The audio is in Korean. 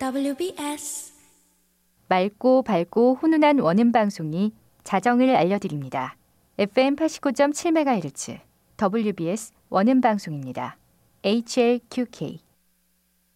WBS 맑고 밝고 훈훈한 원음 방송이 자정을 알려드립니다. FM 89.7MHz WBS 원음 방송입니다. HLQK